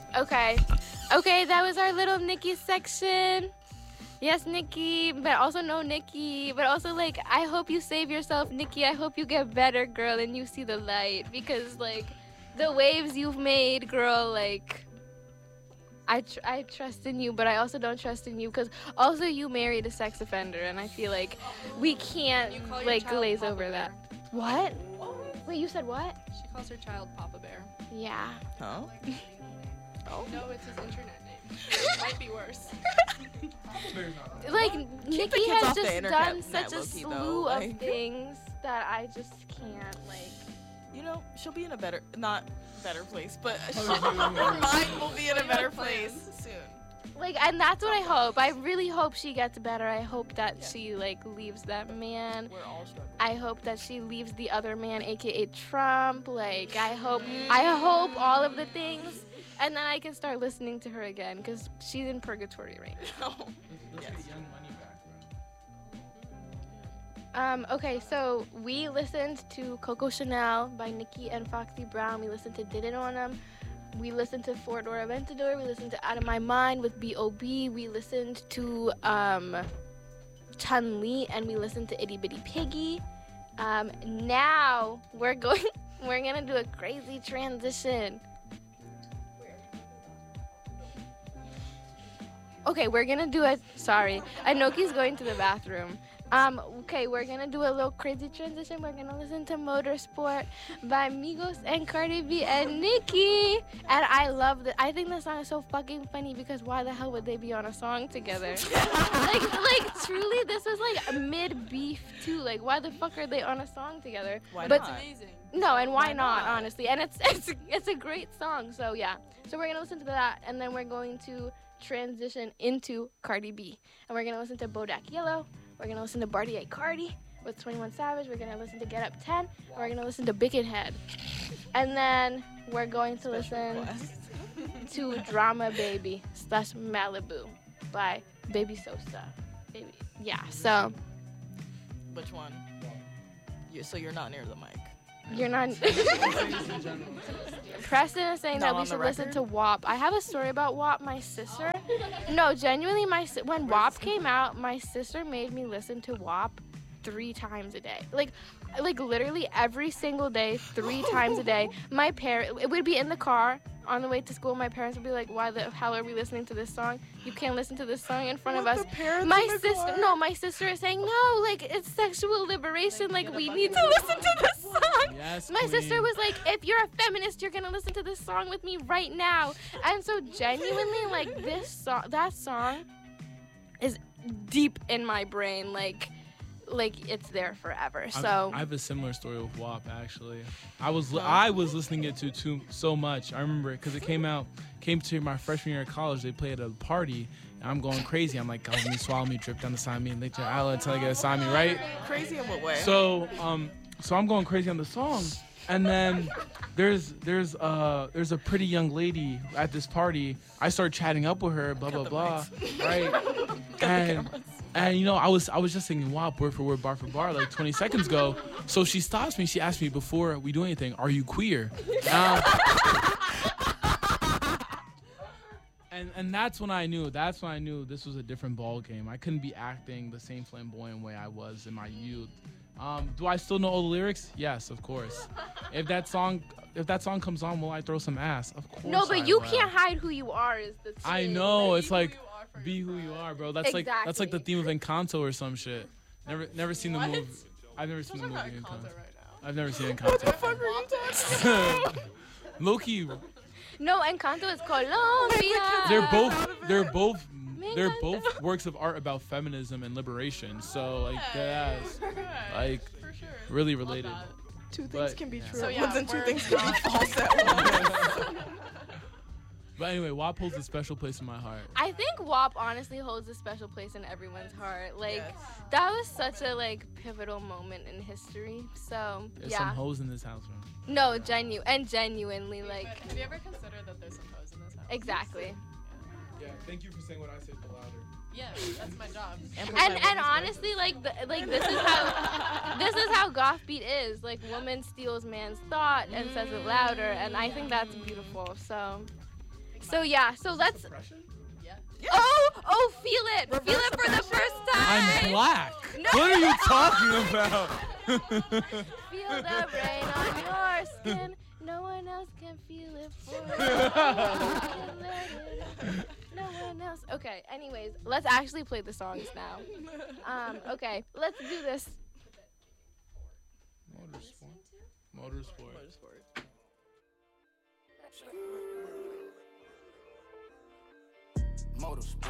Okay, that was our little Nikki section. Yes, Nikki, but also no Nikki. But also, like, I hope you save yourself, Nikki. I hope you get better, girl, and you see the light. Because, like, the waves you've made, girl, like, I trust in you, but I also don't trust in you. Because also you married a sex offender, and I feel like we can't, like, glaze over that. What? Wait, you said what? She calls her child Papa Bear. Yeah. Huh? Oh. No, it's his internet name. It might be worse. Like, Nikki has just done such a low-key, slew of things that I just can't, like... You know, she'll be in a better, not better place, but her mind will be in a better place soon. Like, and that's what I hope. I really hope she gets better. I hope that she, like, leaves that man. We're all struggling. I hope that she leaves the other man, aka Trump. Like, I hope all of the things. And then I can start listening to her again, because she's in purgatory right now. Let's get Young Money back, Okay, so we listened to Coco Chanel by Nicki and Foxy Brown. We listened to Did It On 'Em. We listened to Four Door Aventador. We listened to Out of My Mind with B.O.B. We listened to Chun Li, and we listened to Itty Bitty Piggy. Now we're gonna do a crazy transition. Okay, we're gonna do a, sorry, Anoki's going to the bathroom. Okay, we're gonna do a little crazy transition. We're gonna listen to Motorsport by Migos and Cardi B and Nicki. And I love it. I think the song is so fucking funny because why the hell would they be on a song together? like truly, this was like mid-beef too. Like, why the fuck are they on a song together? Why but not? It's amazing. No, and why not, honestly? And it's a great song, so yeah. So we're gonna listen to that, and then we're going to transition into Cardi B. And we're gonna listen to Bodak Yellow. We're gonna listen to Bartier Cardi with 21 Savage. We're gonna listen to Get Up 10. And we're gonna listen to Bickett Head. And then we're going to listen to Drama Baby / Malibu by Baby Sosa. Yeah, so. Which one? So you're not near the mic. You're not. Preston is saying that we should listen to WAP. I have a story about WAP. My sister. No, genuinely, when WAP came out, my sister made me listen to WAP 3 times a day. Like literally every single day, 3 times a day. It would be in the car on the way to school. My parents would be like, "Why the hell are we listening to this song? You can't listen to this song in front of us." My sister is saying, "No, like it's sexual liberation. Like we need to listen to this song." Yes, my sister was like, "If you're a feminist, you're gonna listen to this song with me right now." And so genuinely, like that song is deep in my brain. Like it's there forever. So I have a similar story with WAP actually. I was listening it to so much. I remember it because it came to my freshman year of college. They played at a party, and I'm going crazy. I'm like, "God, me, swallow me, drip down the side me, and lick your eye until I get a side me," right? Crazy in what way? So I'm going crazy on the song, and then there's a pretty young lady at this party. I start chatting up with her, blah blah blah, right? And you know, I was just singing WAP word for word, bar for bar, like 20 seconds ago. So she stops me. She asks me before we do anything, "Are you queer?" And that's when I knew this was a different ball game. I couldn't be acting the same flamboyant way I was in my youth. Do I still know all the lyrics? Yes, of course. If that song comes on, will I throw some ass? Of course. No, but you can't hide who you are. Is the thing. I know. It's like, be who you are, bro. That's exactly. That's like the theme of Encanto or some shit. Never seen the movie. I've never seen the movie Encanto. I've never seen Encanto. What the fuck are you talking about? Low-key. No, Encanto is Colombia. They're both works of art about feminism and liberation. So like that's like For sure. really related. Two things can be true. So, Once and two we're things can be false at once. But anyway, WAP holds a special place in my heart. I think WAP honestly holds a special place in everyone's heart. Like Yes. that was such a pivotal moment in history. So There's yeah. some hoes in this house, bro. No, genuinely like Have you ever considered that there's some hoes in this house? exactly. Yeah, thank you for saying what I said, but louder. Yeah, that's my job. And honestly, this is how goth beat is. Like, woman steals man's thought and says it louder, and I think that's beautiful. So, So yeah, so let's. Depression? Oh, feel it for the first time. I'm black. No. What are you talking about? Feel the rain on your skin. No one else can feel it for you. No one else. Okay. Anyways, let's actually play the songs now. Okay, let's do this. Motorsport. Motorsport.